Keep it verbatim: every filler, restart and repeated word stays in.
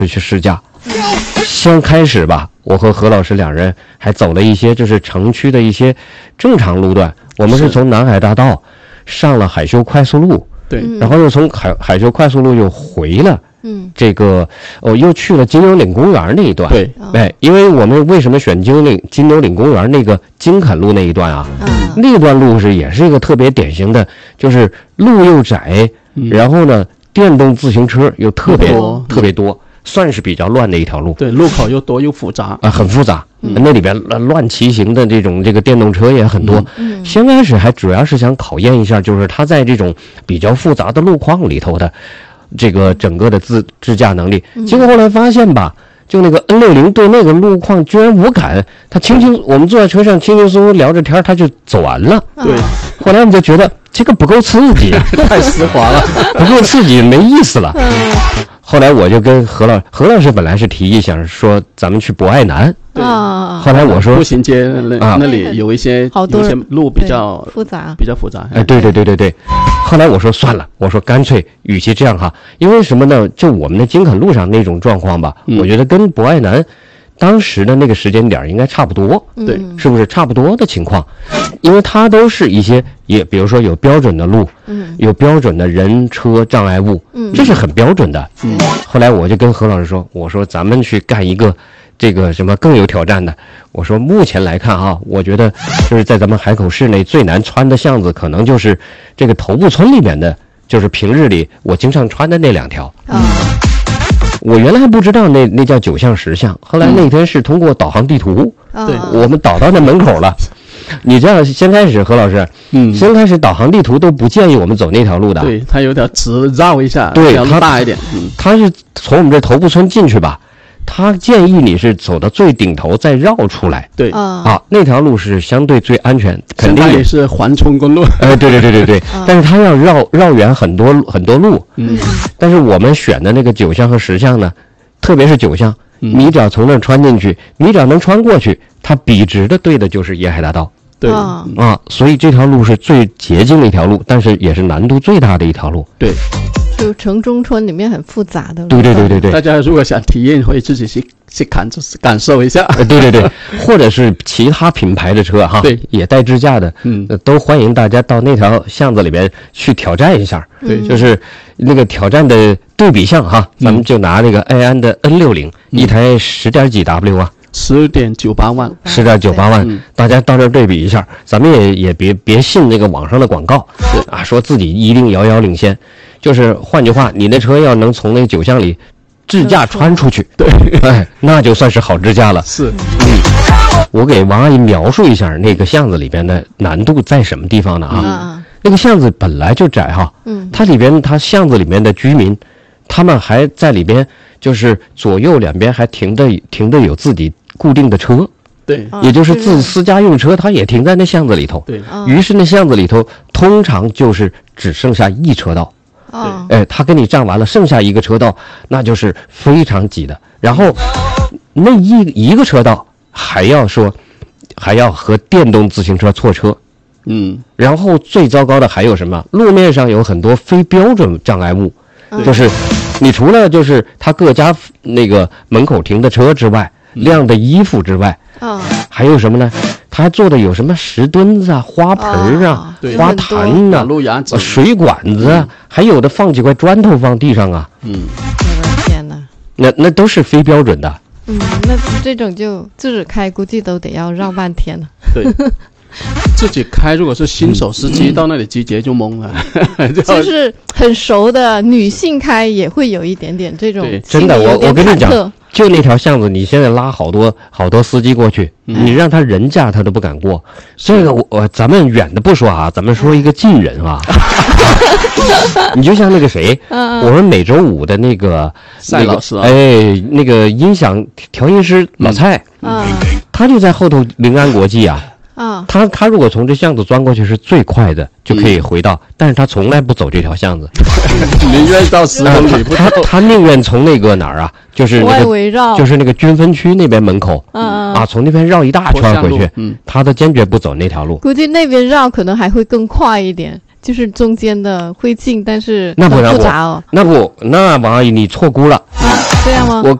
就去试驾。先开始吧，我和何老师两人还走了一些就是城区的一些正常路段，我们是从南海大道上了海修快速路， 对， 然后又从海海修快速路又回了。 嗯， 这个哦，又去了金牛岭公园那一段。 对， 哎，因为我们为什么选金牛岭金牛岭公园那个金坎路那一段啊？ 嗯， 那段路是也是一个特别典型的，就是路又窄， 嗯、 然后呢，电动自行车又特别多特别多，算是比较乱的一条路。 对，路口又多又复杂啊，很复杂。 嗯、 那里边乱骑行的这种这个电动车也很多。 嗯，嗯先开始还主要是想考验一下，就是它在这种比较复杂的路况里头的。这个整个的自自驾能力，结果后来发现吧，就那个 N 六零 对那个路况居然无感，他轻轻，我们坐在车上轻轻松松聊着天，他就走完了。 对， 后来我们就觉得这个不够刺激， 太丝滑了， 不够刺激，没意思了。后来我就跟何老何老师本来是提议想说咱们去博爱南。 啊， 后来我说步行街那、啊、那里有一些好多有些路比较复杂， 比较复杂。 哎，对对对对对。后来我说算了，我说干脆与其这样哈，因为什么呢？就我们的金坎路上那种状况吧，嗯、我觉得跟博爱南当时的那个时间点应该差不多。 对， 是不是差不多的情况？因为它都是一些也比如说有标准的路，嗯，有标准的人车障碍物，嗯，这是很标准的。嗯，后来我就跟何老师说，我说咱们去干一个。这个什么更有挑战的？我说目前来看啊，我觉得就是在咱们海口市内最难穿的巷子，可能就是这个头部村里面的，就是平日里我经常穿的那两条。啊、嗯，我原来还不知道那那叫九巷十巷，后来那天是通过导航地图，对、嗯，我们导到那门口了。你这样先开始，何老师，嗯，先开始导航地图都不建议我们走那条路的。 对，它有点直绕一下， 对， 它大一点。嗯， 它是从我们这头部村进去吧。他建议你是走到最顶头再绕出来， 对啊，那条路是相对最安全，肯定也是环村公路。 哎，对对对对对，但是他要绕绕远很多很多路，嗯，但是我们选的那个九巷和十巷呢，特别是九巷，嗯、你只要从那儿穿进去，你只要能穿过去，它笔直的对的就是沿海大道， 对啊，所以这条路是最捷径的一条路，但是也是难度最大的一条路， 对。 就城中村里面很复杂的， 对对对对对。 大家如果想体验，可以自己去去感感受一下。 对对对，或者是其他品牌的车哈， 对， 也带支架的，嗯、呃，都欢迎大家到那条巷子里边去挑战一下。 对， 就是那个挑战的对比项哈，嗯、咱们就拿那个爱安的 N 六零、嗯，一台十点几 W 啊。 十点九八万， 十点九八万、嗯，大家到这儿对比一下，咱们也也别别信那个网上的广告，啊，说自己一定遥遥领先，就是换句话，你那车要能从那九巷里自驾穿出去， 对， 哎，那就算是好自驾了。 是， 嗯，我给王阿姨描述一下那个巷子里边的难度在什么地方呢？啊，嗯、那个巷子本来就窄哈，嗯，它里边它巷子里面的居民，他们还在里边，就是左右两边还停的停的有自己。固定的车， 对， 也就是自私家用车，它也停在那巷子里头。 对， 于是那巷子里头通常就是只剩下一车道。 对， 哎，他给你占完了，剩下一个车道，那就是非常挤的。然后那一一个车道还要说，还要和电动自行车错车。 嗯， 然后最糟糕的还有什么？路面上有很多非标准障碍物，就是你除了就是他各家那个门口停的车之外。晾的衣服之外，啊、哦，还有什么呢？他还做的有什么石墩子啊、花盆啊、哦、花坛呐、 啊、 水管子啊、嗯，还有的放几块砖头放地上啊。 嗯，我的天哪！ 那那都是非标准的。 嗯，那这种就自己开，估计都得要绕半天了。 对。自己开，如果是新手司机、嗯、到那里集结就懵了， 就是很熟的女性开也会有一点点这种， 真的，我我跟你讲，就那条巷子，你现在拉好多好多司机过去，嗯、你让他人驾他都不敢过。这个我我咱们远的不说啊，咱们说一个近人啊，你就像那个谁，嗯、我们每周五的那个蔡老师、啊， 哎，那个音响调音师老蔡， 嗯， 他就在后头临安国际啊。 啊， 他他如果从这巷子钻过去是最快的，就可以回到，嗯、但是他从来不走这条巷子， 宁愿到十公里不他他宁愿从那个哪儿啊，就是那个围绕， 就是那个军分区那边门口， 嗯啊，从那边绕一大圈回去，嗯，他都坚决不走那条路。 估计那边绕可能还会更快一点，就是中间的会近，但是那不复杂哦。 那不那王阿姨你错估了。啊这样吗？ 我